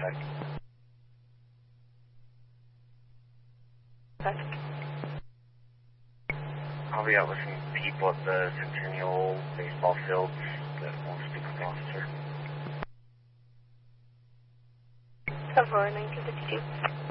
contact. I'll be out with some people at the Centennial baseball fields that won't speak with the officer. 74952.